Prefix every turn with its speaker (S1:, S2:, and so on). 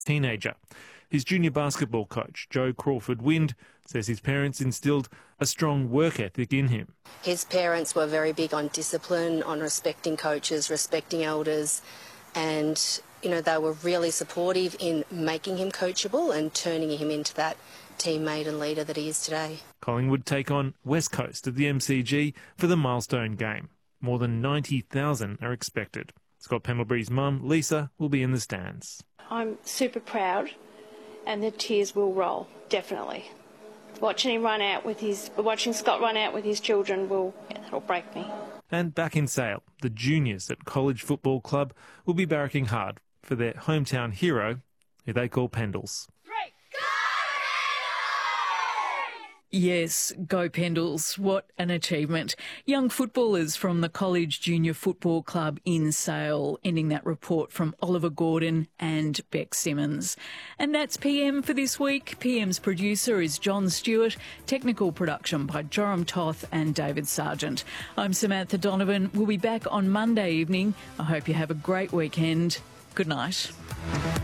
S1: teenager. His junior basketball coach, Joe Crawford-Wind, says his parents instilled a strong work ethic in him.
S2: His parents were very big on discipline, on respecting coaches, respecting elders, and, they were really supportive in making him coachable and turning him into that teammate and leader that he is today.
S1: Collingwood take on West Coast at the MCG for the milestone game. More than 90,000 are expected. Scott Pendlebury's mum, Lisa, will be in the stands.
S3: I'm super proud, and the tears will roll, definitely. Watching Scott run out with his children that'll break me.
S1: And back in Sale, the juniors at College Football Club will be barracking hard for their hometown hero, who they call Pendles.
S4: Yes, go Pendles. What an achievement. Young footballers from the College Junior Football Club in Sale, ending that report from Oliver Gordon and Beck Simmons. And that's PM for this week. PM's producer is John Stewart. Technical production by Joram Toth and David Sargent. I'm Samantha Donovan. We'll be back on Monday evening. I hope you have a great weekend. Good night.